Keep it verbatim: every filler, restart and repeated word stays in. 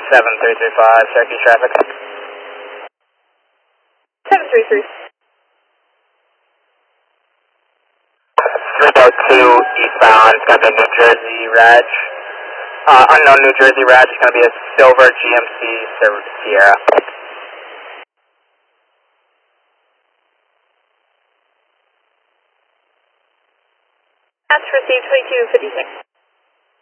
seven three three five, Syracuse traffic. seven three three. three oh two eastbound, it's going to be New Jersey Reg. Uh, unknown New Jersey Reg, it's going to be a silver G M C Sierra. That's received twenty-two fifty-six.